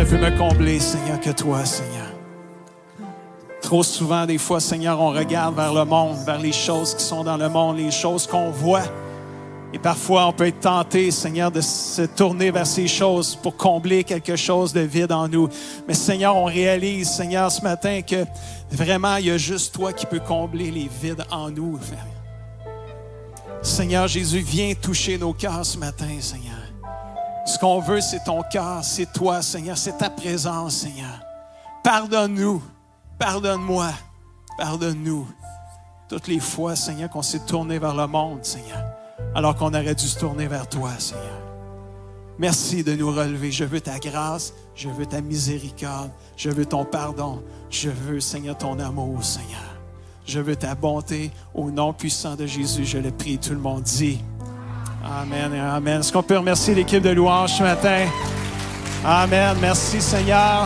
veux me combler, Seigneur, que toi, Seigneur. Trop souvent, des fois, Seigneur, on regarde vers le monde, vers les choses qui sont dans le monde, les choses qu'on voit. Et parfois, on peut être tenté, Seigneur, de se tourner vers ces choses pour combler quelque chose de vide en nous. Mais Seigneur, on réalise, Seigneur, ce matin que vraiment, il y a juste toi qui peux combler les vides en nous. Seigneur Jésus, viens toucher nos cœurs ce matin, Seigneur. Ce qu'on veut, c'est ton cœur, c'est toi, Seigneur, c'est ta présence, Seigneur. Pardonne-nous, pardonne-moi, pardonne-nous. Toutes les fois, Seigneur, qu'on s'est tourné vers le monde, Seigneur, alors qu'on aurait dû se tourner vers toi, Seigneur. Merci de nous relever. Je veux ta grâce, je veux ta miséricorde, je veux ton pardon, je veux, Seigneur, ton amour, Seigneur. Je veux ta bonté. Au nom puissant de Jésus, je le prie. Tout le monde dit Amen et Amen. Est-ce qu'on peut remercier l'équipe de louange ce matin? Amen. Merci, Seigneur.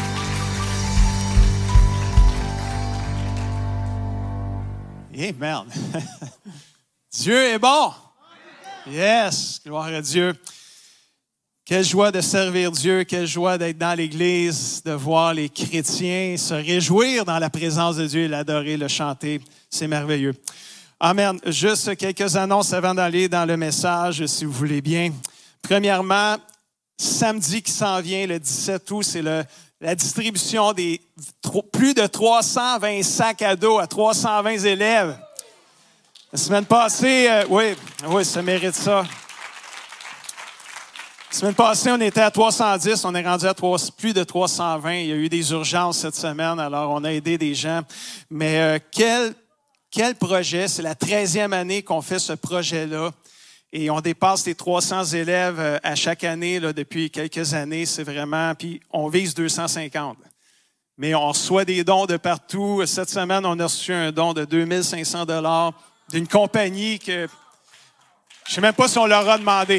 Amen. Dieu est bon. Yes. Gloire à Dieu. Quelle joie de servir Dieu, quelle joie d'être dans l'Église, de voir les chrétiens se réjouir dans la présence de Dieu et l'adorer, le chanter. C'est merveilleux. Amen. Juste quelques annonces avant d'aller dans le message, si vous voulez bien. Premièrement, samedi qui s'en vient, le 17 août, c'est la distribution des plus de 320 sacs à dos à 320 élèves. La semaine passée, oui, ça mérite ça. La semaine passée, on était à 310, on est rendu à plus de 320. Il y a eu des urgences cette semaine, alors on a aidé des gens. Mais quel projet! C'est la 13e année qu'on fait ce projet-là. Et on dépasse les 300 élèves à chaque année là, depuis quelques années. C'est vraiment... Puis on vise 250. Mais on reçoit des dons de partout. Cette semaine, on a reçu un don de 2500 $ d'une compagnie que... Je ne sais même pas si on leur a demandé.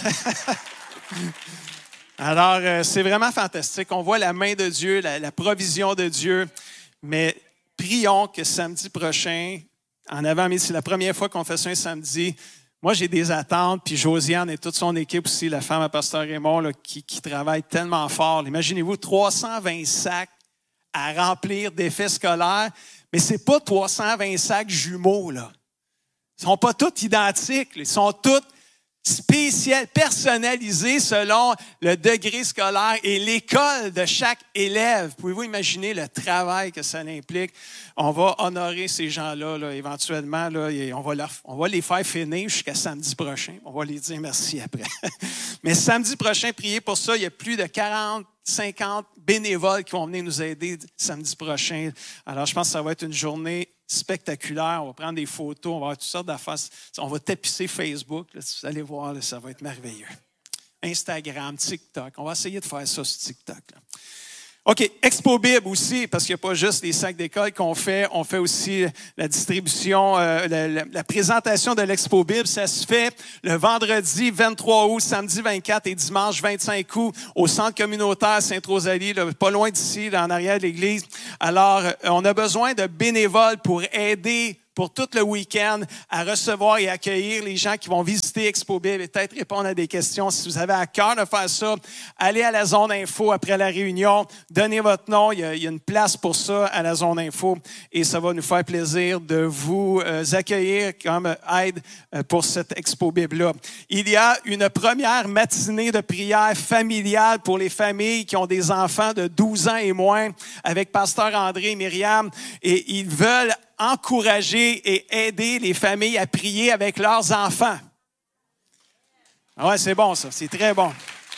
Alors, c'est vraiment fantastique. On voit la main de Dieu, la provision de Dieu. Mais prions que samedi prochain, en avant-midi, c'est la première fois qu'on fait ça un samedi. Moi, j'ai des attentes, puis Josiane et toute son équipe aussi, la femme à Pasteur Raymond, là, qui travaille tellement fort. Imaginez-vous, 320 sacs à remplir d'effets scolaires, mais ce n'est pas 320 sacs jumeaux, là. Ils ne sont pas tous identiques, ils sont tous spécial, personnalisé selon le degré scolaire et l'école de chaque élève. Pouvez-vous imaginer le travail que ça implique? On va honorer ces gens-là là, éventuellement. Là, et on va les faire finir jusqu'à samedi prochain. On va les dire merci après. Mais samedi prochain, priez pour ça. Il y a plus de 40, 50 bénévoles qui vont venir nous aider samedi prochain. Alors, je pense que ça va être une journée spectaculaire. On va prendre des photos, on va avoir toutes sortes d'affaires. On va tapisser Facebook. Là, vous allez voir, là, ça va être merveilleux. Instagram, TikTok. On va essayer de faire ça sur TikTok. Là. OK, Expo Bible aussi, parce qu'il n'y a pas juste les sacs d'école qu'on fait. On fait aussi la distribution, la présentation de l'Expo Bible. Ça se fait le vendredi 23 août, samedi 24 et dimanche 25 août au centre communautaire Sainte-Rosalie, là, pas loin d'ici, là, en arrière de l'église. Alors, on a besoin de bénévoles pour aider pour tout le week-end à recevoir et accueillir les gens qui vont visiter Expo Bible et peut-être répondre à des questions. Si vous avez à cœur de faire ça, allez à la zone info après la réunion, donnez votre nom. Il y a une place pour ça à la zone info et ça va nous faire plaisir de vous accueillir comme aide pour cette Expo Bible-là. Il y a une première matinée de prière familiale pour les familles qui ont des enfants de 12 ans et moins avec Pasteur André et Myriam et ils veulent encourager et aider les familles à prier avec leurs enfants. Oui, c'est bon ça, c'est très bon.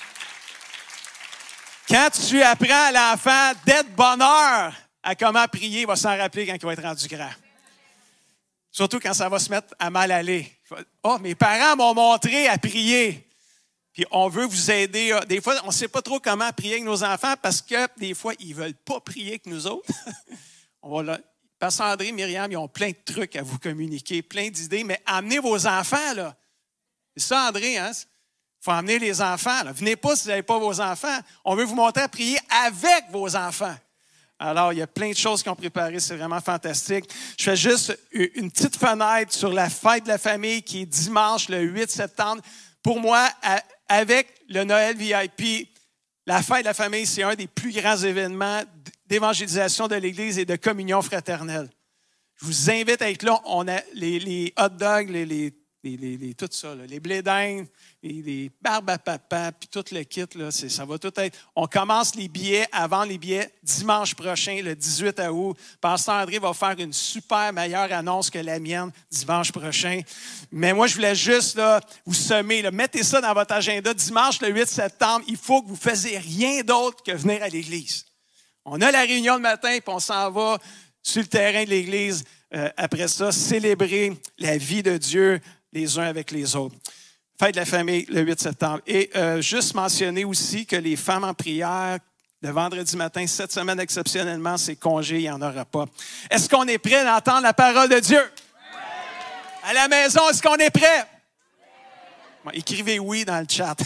Quand tu apprends à l'enfant dès de bonne heure à comment prier, il va s'en rappeler quand il va être rendu grand. Surtout quand ça va se mettre à mal aller. Oh, mes parents m'ont montré à prier. Puis on veut vous aider. Des fois, on ne sait pas trop comment prier avec nos enfants parce que des fois, ils ne veulent pas prier avec nous autres. On va Pasteur André, Myriam, ils ont plein de trucs à vous communiquer, plein d'idées, mais amenez vos enfants, là. C'est ça, André, hein? Il faut amener les enfants, là. Venez pas si vous n'avez pas vos enfants. On veut vous montrer à prier avec vos enfants. Alors, il y a plein de choses qu'ils ont préparées, c'est vraiment fantastique. Je fais juste une petite fenêtre sur la fête de la famille qui est dimanche, le 8 septembre. Pour moi, avec le Noël VIP, La fête de la famille, c'est un des plus grands événements d'évangélisation de l'Église et de communion fraternelle. Je vous invite à être là. On a les hot dogs, tout ça, là, les blés d'Inde, les barbes à papa, puis tout le kit, là, ça va tout être. On commence les billets, avant les billets, dimanche prochain, le 18 août. Pasteur André va faire une super meilleure annonce que la mienne dimanche prochain. Mais moi, je voulais juste là, vous semer. Là, mettez ça dans votre agenda. Dimanche, le 8 septembre, il faut que vous ne fassiez rien d'autre que venir à l'Église. On a la réunion le matin, puis on s'en va sur le terrain de l'Église. Après ça, célébrer la vie de Dieu les uns avec les autres. Fête de la famille, le 8 septembre. Et juste mentionner aussi que les femmes en prière, le vendredi matin, cette semaine exceptionnellement, c'est congé, il n'y en aura pas. Est-ce qu'on est prêt d'entendre la parole de Dieu? Oui. À la maison, est-ce qu'on est prêt? Oui. Bon, écrivez oui dans le chat.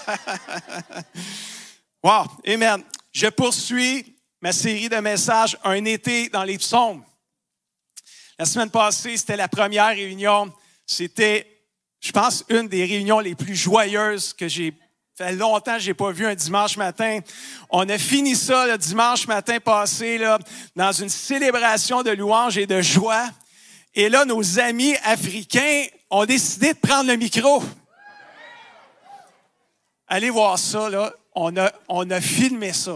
Wow, amen. Je poursuis ma série de messages, Un été dans les psaumes. La semaine passée, c'était la première réunion. C'était, je pense, une des réunions les plus joyeuses que j'ai. Ça fait longtemps que je n'ai pas vu un dimanche matin. On a fini ça le dimanche matin passé là, dans une célébration de louange et de joie. Et là, nos amis africains ont décidé de prendre le micro. Allez voir ça, là. On a filmé ça.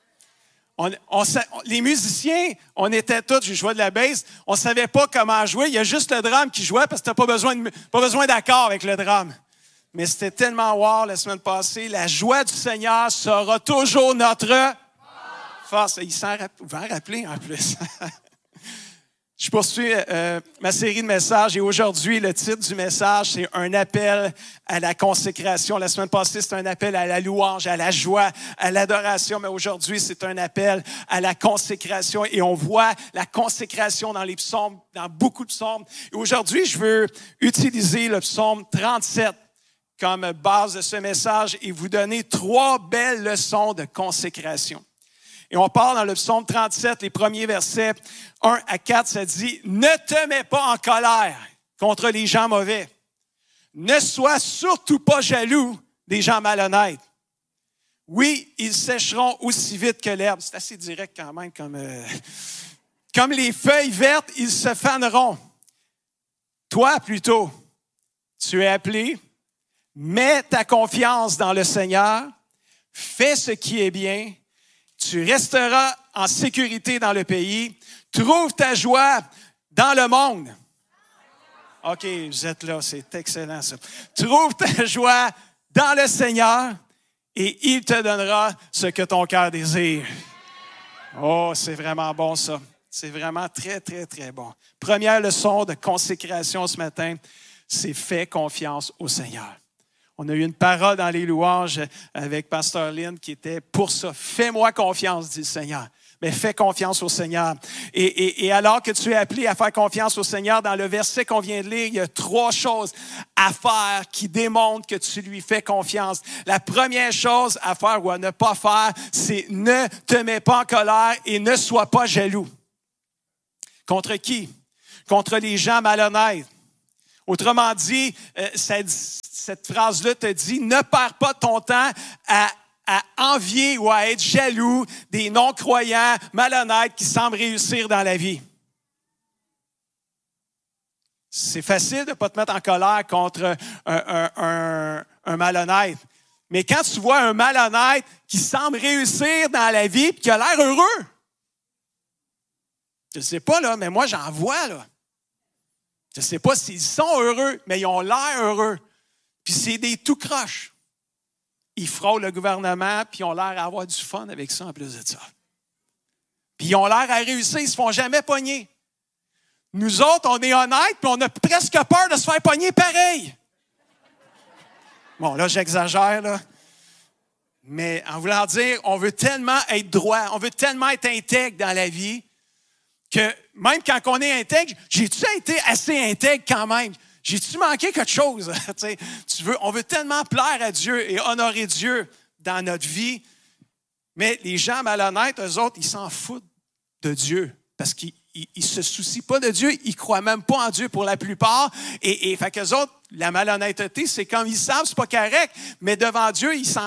Les musiciens, on était tous, je jouais de la bass, on ne savait pas comment jouer. Il y a juste le drum qui jouait parce que tu n'as pas besoin d'accord avec le drum. Mais c'était tellement wow la semaine passée. La joie du Seigneur sera toujours notre force. Il s'en va rappeler en plus. Je poursuis ma série de messages et aujourd'hui, le titre du message, c'est un appel à la consécration. La semaine passée, c'était un appel à la louange, à la joie, à l'adoration, mais aujourd'hui, c'est un appel à la consécration et on voit la consécration dans les psaumes, dans beaucoup de psaumes. Et aujourd'hui, je veux utiliser le psaume 37 comme base de ce message et vous donner 3 belles leçons de consécration. Et on part dans le psaume 37, les premiers versets 1 à 4, ça dit « Ne te mets pas en colère contre les gens mauvais. Ne sois surtout pas jaloux des gens malhonnêtes. Oui, ils sécheront aussi vite que l'herbe. » C'est assez direct quand même, comme les feuilles vertes, ils se faneront. Toi, plutôt, tu es appelé, mets ta confiance dans le Seigneur, fais ce qui est bien, tu resteras en sécurité dans le pays. Trouve ta joie dans le monde. OK, vous êtes là, c'est excellent ça. Trouve ta joie dans le Seigneur et il te donnera ce que ton cœur désire. Oh, c'est vraiment bon ça. C'est vraiment très, très, très bon. Première leçon de consécration ce matin, c'est fais confiance au Seigneur. On a eu une parole dans les louanges avec Pasteur Lynn qui était pour ça. Fais-moi confiance, dit le Seigneur. Mais fais confiance au Seigneur. Et alors que tu es appelé à faire confiance au Seigneur, dans le verset qu'on vient de lire, il y a 3 choses à faire qui démontrent que tu lui fais confiance. La première chose à faire ou à ne pas faire, c'est ne te mets pas en colère et ne sois pas jaloux. Contre qui? Contre les gens malhonnêtes. Autrement dit, cette phrase-là te dit, ne perds pas ton temps à envier ou à être jaloux des non-croyants malhonnêtes qui semblent réussir dans la vie. C'est facile de ne pas te mettre en colère contre un malhonnête. Mais quand tu vois un malhonnête qui semble réussir dans la vie et qui a l'air heureux, je ne sais pas, là, mais moi, j'en vois, là. Je ne sais pas s'ils sont heureux, mais ils ont l'air heureux. Puis c'est des tout croches. Ils frôlent le gouvernement, puis ils ont l'air d'avoir du fun avec ça en plus de ça. Puis ils ont l'air à réussir, ils ne se font jamais pogner. Nous autres, on est honnêtes, puis on a presque peur de se faire pogner pareil. Bon, là, j'exagère, là. Mais en voulant dire, on veut tellement être droit, on veut tellement être intègre dans la vie, que même quand on est intègre, j'ai-tu été assez intègre quand même? J'ai-tu manqué quelque chose? On veut tellement plaire à Dieu et honorer Dieu dans notre vie, mais les gens malhonnêtes, eux autres, ils s'en foutent de Dieu parce qu'ils ne se soucient pas de Dieu, ils ne croient même pas en Dieu pour la plupart. Et fait qu'eux autres, la malhonnêteté, c'est comme ils savent, c'est pas correct, mais devant Dieu, ils s'en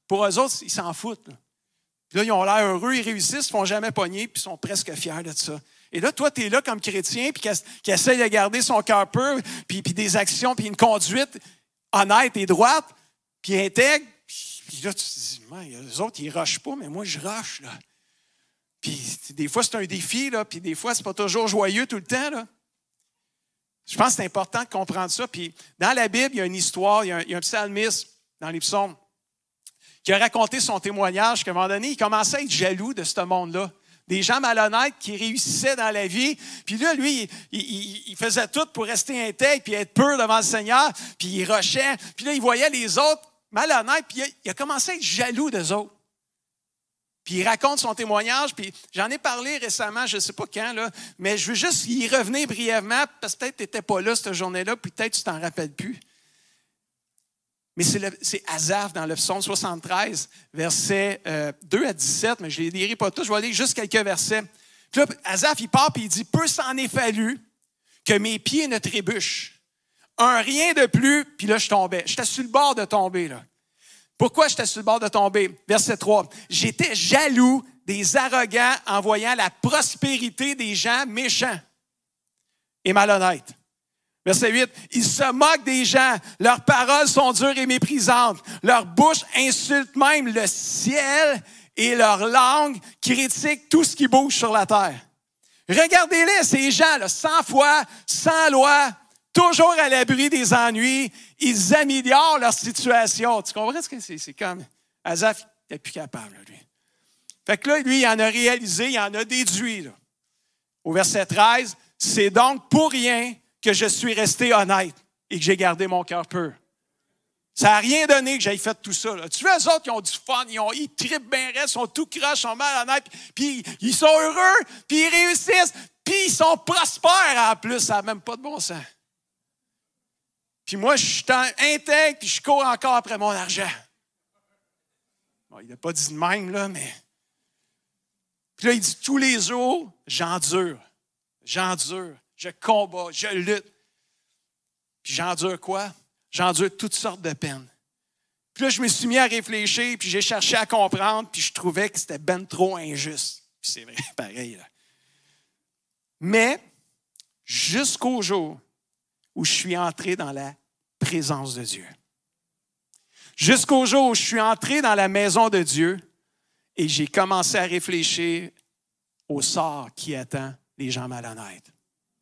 Pour eux autres, ils s'en foutent. Là. Puis là, ils ont l'air heureux, ils réussissent, ils ne font jamais pogner, puis ils sont presque fiers de ça. Et là, toi, tu es là comme chrétien, puis qui essaie de garder son cœur pur, puis des actions, puis une conduite honnête et droite, puis intègre. Puis là, tu te dis, les autres, ils ne rushent pas, mais moi, je rush, là. Puis des fois, c'est un défi, là, puis des fois, c'est pas toujours joyeux tout le temps, là. Je pense que c'est important de comprendre ça. Puis dans la Bible, il y a une histoire, il y a un psalmiste dans les psaumes qui a raconté son témoignage qu'à un moment donné, il commençait à être jaloux de ce monde-là. Des gens malhonnêtes qui réussissaient dans la vie. Puis là, lui, il faisait tout pour rester intègre puis être pur devant le Seigneur. Puis il rushait. Puis là, il voyait les autres malhonnêtes. Puis il a commencé à être jaloux d'eux autres. Puis il raconte son témoignage. Puis j'en ai parlé récemment, je ne sais pas quand, là, mais je veux juste y revenir brièvement parce que peut-être tu n'étais pas là cette journée-là, puis peut-être tu ne t'en rappelles plus. Mais c'est Asaph dans le psaume 73, versets 2 à 17, mais je ne les lirai pas tous, je vais lire juste quelques versets. Puis là, Asaph, il part et il dit « Peu s'en est fallu que mes pieds ne trébuchent. Un rien de plus, puis là, je tombais. J'étais sur le bord de tomber, là. Pourquoi j'étais sur le bord de tomber? Verset 3. J'étais jaloux des arrogants en voyant la prospérité des gens méchants et malhonnêtes. Verset 8. Ils se moquent des gens. Leurs paroles sont dures et méprisantes. Leur bouche insulte même le ciel et leur langue critique tout ce qui bouge sur la terre. Regardez-les, ces gens, là, sans foi, sans loi, toujours à l'abri des ennuis, ils améliorent leur situation. Tu comprends ce que c'est? C'est comme Asaph, il n'est plus capable, lui. Fait que là, lui, il en a réalisé, il en a déduit. Là. Au verset 13, c'est donc pour rien que je suis resté honnête et que j'ai gardé mon cœur pur. Ça n'a rien donné que j'aille fait tout ça. Là. Tu vois, eux autres, ils ont du fun, ils trippent bien raide, ils sont tout croches, ils sont malhonnêtes, puis ils sont heureux, puis ils réussissent, puis ils sont prospères en plus. Ça n'a même pas de bon sens. Puis moi, je suis intègre, puis je cours encore après mon argent. Bon, il n'a pas dit de même, là, mais... Puis là, il dit, tous les jours, j'endure, je combats, je lutte. Puis j'endure quoi? J'endure toutes sortes de peines. Puis là, je me suis mis à réfléchir, puis j'ai cherché à comprendre, puis je trouvais que c'était ben trop injuste. Puis c'est vrai, pareil, là. Mais, jusqu'au jour où je suis entré dans la présence de Dieu. Jusqu'au jour où je suis entré dans la maison de Dieu et j'ai commencé à réfléchir au sort qui attend les gens malhonnêtes.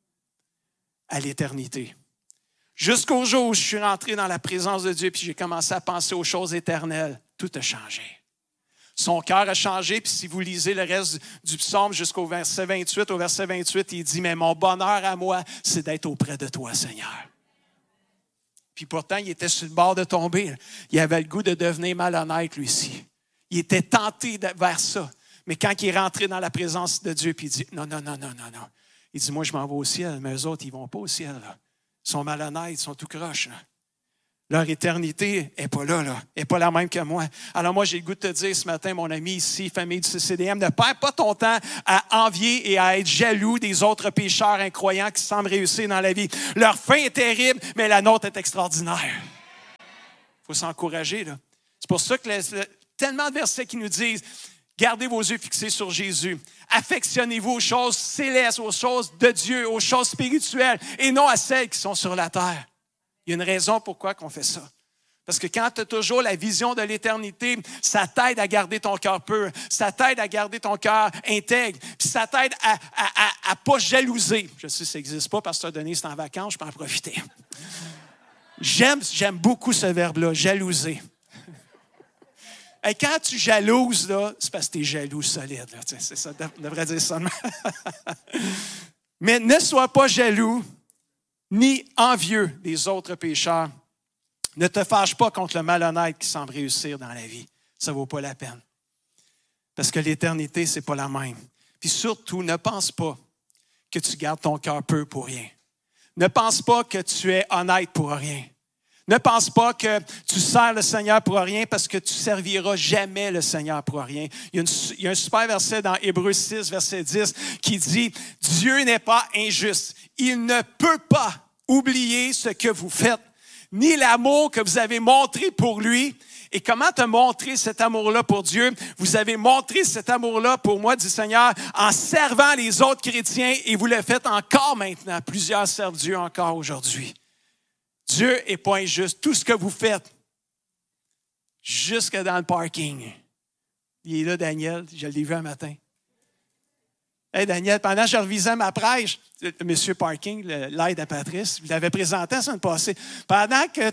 À l'éternité. Jusqu'au jour où je suis rentré dans la présence de Dieu puis j'ai commencé à penser aux choses éternelles, tout a changé. Son cœur a changé, puis si vous lisez le reste du psaume jusqu'au verset 28, il dit « Mais mon bonheur à moi, c'est d'être auprès de toi, Seigneur. » Puis pourtant, il était sur le bord de tomber. Il avait le goût de devenir malhonnête, lui aussi. Il était tenté vers ça. Mais quand il est rentré dans la présence de Dieu, puis il dit « Non. » Il dit « Moi, je m'en vais au ciel, mais eux autres, ils ne vont pas au ciel. Là. Ils sont malhonnêtes, ils sont tout croches. Là. Leur éternité n'est pas là, là. Elle n'est pas la même que moi. Alors moi, j'ai le goût de te dire ce matin, mon ami ici, famille du CCDM, ne perds pas ton temps à envier et à être jaloux des autres pécheurs incroyants qui semblent réussir dans la vie. Leur fin est terrible, mais la nôtre est extraordinaire. Il faut s'encourager, là. C'est pour ça que tellement de versets qui nous disent gardez vos yeux fixés sur Jésus. Affectionnez-vous aux choses célestes, aux choses de Dieu, aux choses spirituelles et non à celles qui sont sur la terre. Il y a une raison pourquoi on fait ça. Parce que quand tu as toujours la vision de l'éternité, ça t'aide à garder ton cœur pur, ça t'aide à garder ton cœur intègre, puis ça t'aide à ne pas jalouser. Je sais que ça n'existe pas parce que Denise, c'est en vacances, je peux en profiter. J'aime beaucoup ce verbe-là, jalouser. Et quand tu jalouses, là, c'est parce que tu es jaloux solide. Là. C'est ça, on devrait dire ça. Mais ne sois pas jaloux ni envieux des autres pécheurs. Ne te fâche pas contre le malhonnête qui semble réussir dans la vie. Ça ne vaut pas la peine. Parce que l'éternité, ce n'est pas la même. Puis surtout, ne pense pas que tu gardes ton cœur pur pour rien. Ne pense pas que tu es honnête pour rien. Ne pense pas que tu sers le Seigneur pour rien parce que tu ne serviras jamais le Seigneur pour rien. Il y a un super verset dans Hébreux 6, verset 10, qui dit « Dieu n'est pas injuste. Il ne peut pas oublier ce que vous faites, ni l'amour que vous avez montré pour lui Et comment te montrer cet amour-là pour Dieu? Vous avez montré cet amour-là pour moi, dit Seigneur, en servant les autres chrétiens et vous le faites encore maintenant. Plusieurs servent Dieu encore aujourd'hui. Dieu n'est pas injuste. Tout ce que vous faites, jusque dans le parking. Il est là, Daniel, je l'ai vu un matin. Hey Daniel, pendant que je revisais ma prêche, Monsieur Parking, l'aide à Patrice, vous l'avez présenté la semaine passée. Pendant que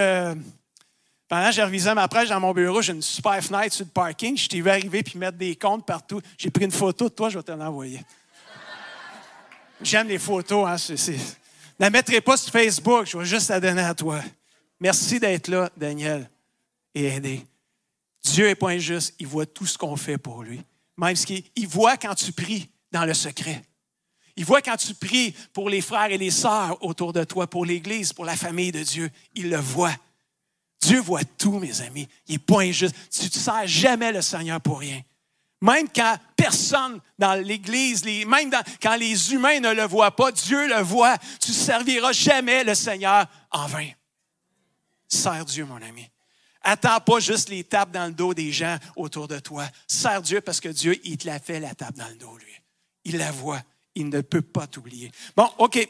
je revisais ma prêche dans mon bureau, j'ai une super fenêtre sur le parking. Je t'ai vu arriver puis mettre des comptes partout. J'ai pris une photo de toi, je vais te l'envoyer. J'aime les photos. Hein, ne la mettrai pas sur Facebook, je vais juste la donner à toi. Merci d'être là, Daniel, et aider. Dieu n'est pas injuste, il voit tout ce qu'on fait pour lui. Même ce qu'il voit quand tu pries dans le secret. Il voit quand tu pries pour les frères et les sœurs autour de toi, pour l'Église, pour la famille de Dieu. Il le voit. Dieu voit tout, mes amis. Il n'est pas injuste. Tu ne sers jamais le Seigneur pour rien. Même quand personne dans l'Église, quand les humains ne le voient pas, Dieu le voit. Tu ne serviras jamais le Seigneur en vain. Sers Dieu, mon ami. Attends pas juste les tapes dans le dos des gens autour de toi. Sers Dieu parce que Dieu, il te l'a fait, la tape dans le dos, lui. Il la voit. Il ne peut pas t'oublier. Bon, OK.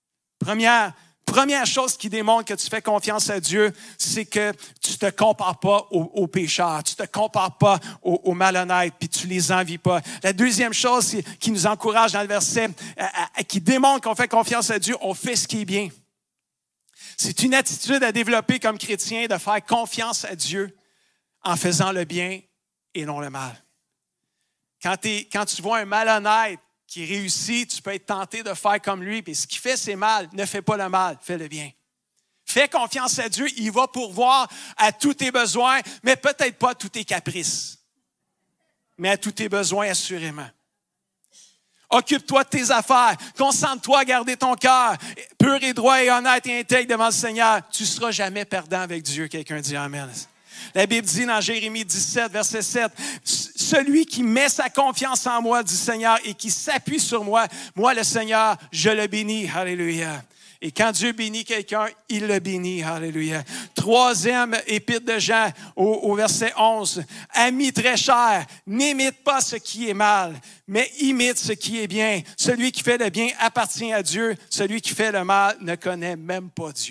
Première chose qui démontre que tu fais confiance à Dieu, c'est que tu ne te compares pas aux pécheurs, tu ne te compares pas aux malhonnêtes, puis tu ne les envies pas. La deuxième chose qui nous encourage dans le verset, qui démontre qu'on fait confiance à Dieu, on fait ce qui est bien. C'est une attitude à développer comme chrétien de faire confiance à Dieu en faisant le bien et non le mal. Quand tu vois un malhonnête qui réussit, tu peux être tenté de faire comme lui, puis ce qu'il fait, c'est mal. Ne fais pas le mal, fais le bien. Fais confiance à Dieu, il va pourvoir à tous tes besoins, mais peut-être pas à tous tes caprices, mais à tous tes besoins assurément. Occupe-toi de tes affaires, concentre-toi à garder ton cœur pur et droit et honnête et intègre devant le Seigneur. Tu ne seras jamais perdant avec Dieu. Quelqu'un dit Amen. La Bible dit dans Jérémie 17, verset 7, « Celui qui met sa confiance en moi, dit Seigneur, et qui s'appuie sur moi, moi le Seigneur, je le bénis. » Alléluia. Et quand Dieu bénit quelqu'un, il le bénit. Alléluia. Troisième épître de Jean, au verset 11. « Ami très cher, n'imite pas ce qui est mal, mais imite ce qui est bien. Celui qui fait le bien appartient à Dieu. Celui qui fait le mal ne connaît même pas Dieu. »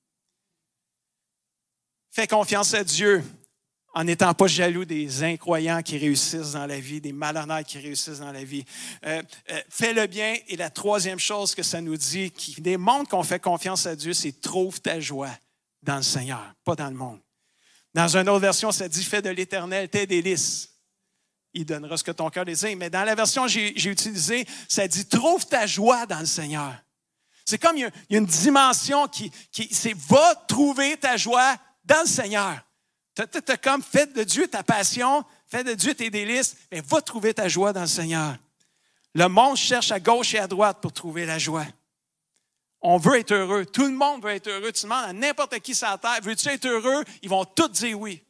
Fais confiance à Dieu en n'étant pas jaloux des incroyants qui réussissent dans la vie, des malhonnêtes qui réussissent dans la vie. Fais le bien. Et la troisième chose que ça nous dit, qui démontre qu'on fait confiance à Dieu, c'est trouve ta joie dans le Seigneur, pas dans le monde. Dans une autre version, ça dit fais de l'Éternel tes délices. Il donnera ce que ton cœur désire. Mais dans la version que j'ai utilisée, ça dit trouve ta joie dans le Seigneur. C'est comme il y a une dimension c'est va trouver ta joie dans le Seigneur. Tu as comme fait de Dieu ta passion, fais de Dieu tes délices, mais va trouver ta joie dans le Seigneur. Le monde cherche à gauche et à droite pour trouver la joie. On veut être heureux. Tout le monde veut être heureux. Tu demandes à n'importe qui sur la terre, veux-tu être heureux? Ils vont tous dire oui.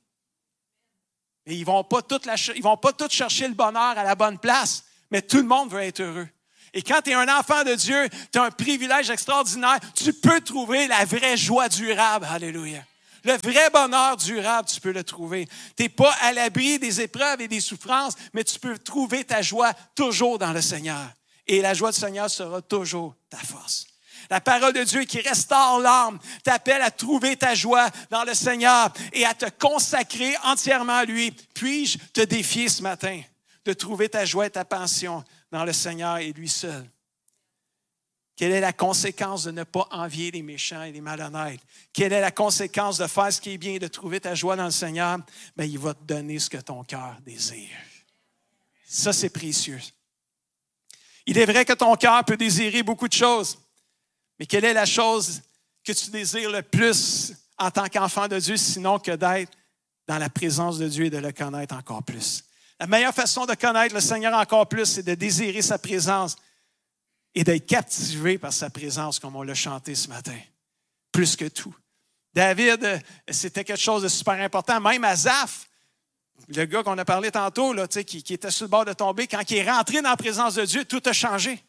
Et ils ne vont pas tous chercher le bonheur à la bonne place, mais tout le monde veut être heureux. Et quand tu es un enfant de Dieu, tu as un privilège extraordinaire. Tu peux trouver la vraie joie durable. Alléluia. Le vrai bonheur durable, tu peux le trouver. Tu n'es pas à l'abri des épreuves et des souffrances, mais tu peux trouver ta joie toujours dans le Seigneur. Et la joie du Seigneur sera toujours ta force. La parole de Dieu qui restaure l'âme t'appelle à trouver ta joie dans le Seigneur et à te consacrer entièrement à lui. Puis-je te défier ce matin de trouver ta joie et ta passion dans le Seigneur et lui seul? Quelle est la conséquence de ne pas envier les méchants et les malhonnêtes? Quelle est la conséquence de faire ce qui est bien et de trouver ta joie dans le Seigneur? Bien, il va te donner ce que ton cœur désire. Ça, c'est précieux. Il est vrai que ton cœur peut désirer beaucoup de choses, mais quelle est la chose que tu désires le plus en tant qu'enfant de Dieu, sinon que d'être dans la présence de Dieu et de le connaître encore plus? La meilleure façon de connaître le Seigneur encore plus, c'est de désirer sa présence et d'être captivé par sa présence, comme on l'a chanté ce matin, plus que tout. David, c'était quelque chose de super important. Même Asaph, le gars qu'on a parlé tantôt, là, qui était sur le bord de tomber, quand il est rentré dans la présence de Dieu, tout a changé.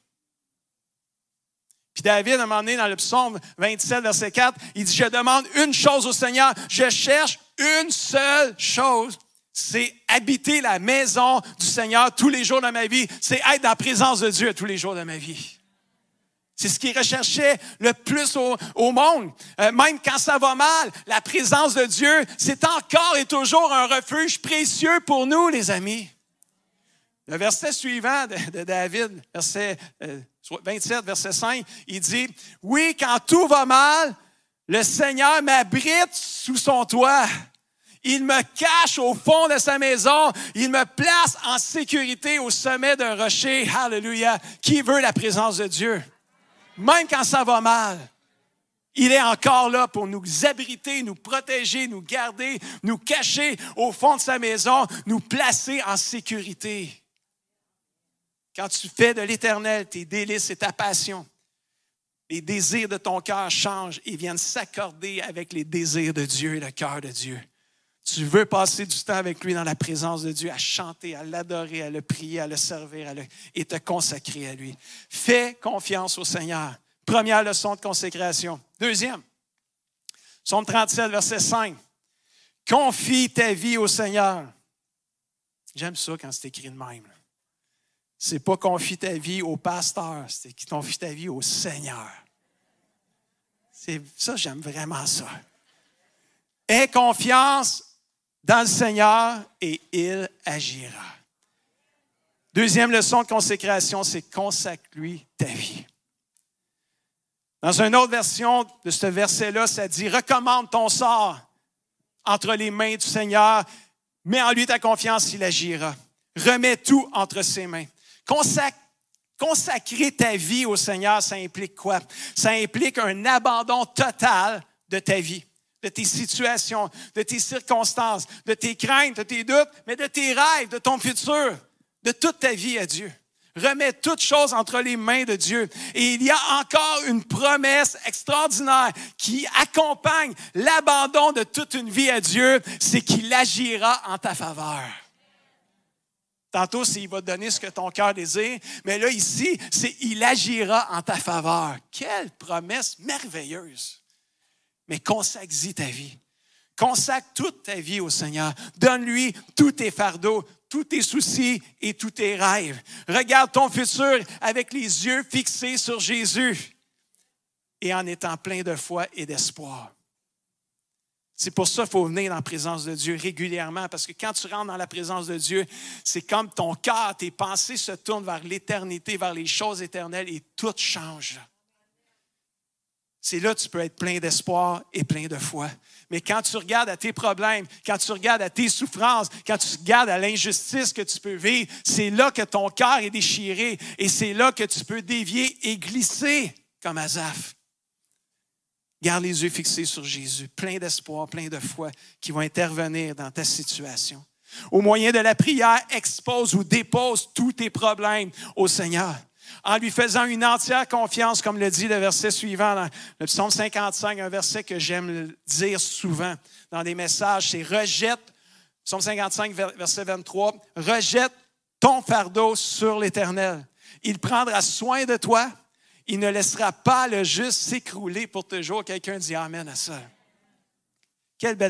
Puis David, à un moment donné, dans le psaume 27, verset 4, il dit « Je demande une chose au Seigneur, je cherche une seule chose, c'est habiter la maison du Seigneur tous les jours de ma vie. C'est être dans la présence de Dieu tous les jours de ma vie. C'est ce qu'il recherchait le plus au monde. Même quand ça va mal, la présence de Dieu, c'est encore et toujours un refuge précieux pour nous, les amis. Le verset suivant de David, verset 27, verset 5, il dit, « Oui, quand tout va mal, le Seigneur m'abrite sous son toit. Il me cache au fond de sa maison. Il me place en sécurité au sommet d'un rocher. » Alléluia. Qui veut la présence de Dieu? Même quand ça va mal, il est encore là pour nous abriter, nous protéger, nous garder, nous cacher au fond de sa maison, nous placer en sécurité. Quand tu fais de l'Éternel tes délices et ta passion, les désirs de ton cœur changent et viennent s'accorder avec les désirs de Dieu et le cœur de Dieu. Tu veux passer du temps avec lui dans la présence de Dieu, à chanter, à l'adorer, à le prier, à le servir et te consacrer à lui. Fais confiance au Seigneur. Première leçon de consécration. Deuxième, Psaume 37, verset 5. Confie ta vie au Seigneur. J'aime ça quand c'est écrit de même. C'est pas confie ta vie au pasteur, c'est confie ta vie au Seigneur. Ça, j'aime vraiment ça. Aie confiance dans le Seigneur et il agira. Deuxième leçon de consécration, c'est consacre-lui ta vie. Dans une autre version de ce verset-là, ça dit « Recommande ton sort entre les mains du Seigneur, mets en lui ta confiance, il agira. Remets tout entre ses mains. » Consacrer ta vie au Seigneur, ça implique quoi? Ça implique un abandon total de ta vie, de tes situations, de tes circonstances, de tes craintes, de tes doutes, mais de tes rêves, de ton futur, de toute ta vie à Dieu. Remets toutes choses entre les mains de Dieu. Et il y a encore une promesse extraordinaire qui accompagne l'abandon de toute une vie à Dieu, c'est qu'il agira en ta faveur. Tantôt, c'est « il va te donner ce que ton cœur désire », mais là, ici, c'est « il agira en ta faveur ». Quelle promesse merveilleuse! Mais consacre-y ta vie. Consacre toute ta vie au Seigneur. Donne-lui tous tes fardeaux, tous tes soucis et tous tes rêves. Regarde ton futur avec les yeux fixés sur Jésus et en étant plein de foi et d'espoir. C'est pour ça qu'il faut venir dans la présence de Dieu régulièrement, parce que quand tu rentres dans la présence de Dieu, c'est comme ton cœur, tes pensées se tournent vers l'éternité, vers les choses éternelles et tout change. C'est là que tu peux être plein d'espoir et plein de foi. Mais quand tu regardes à tes problèmes, quand tu regardes à tes souffrances, quand tu regardes à l'injustice que tu peux vivre, c'est là que ton cœur est déchiré et c'est là que tu peux dévier et glisser comme Asaph. Garde les yeux fixés sur Jésus, plein d'espoir, plein de foi qui vont intervenir dans ta situation. Au moyen de la prière, expose ou dépose tous tes problèmes au Seigneur. En lui faisant une entière confiance, comme le dit le verset suivant dans le psaume 55, un verset que j'aime dire souvent dans des messages, c'est « Rejette », psaume 55, verset 23, « Rejette ton fardeau sur l'Éternel. Il prendra soin de toi. Il ne laissera pas le juste s'écrouler pour toujours. » Quelqu'un dit Amen à ça. Quelle belle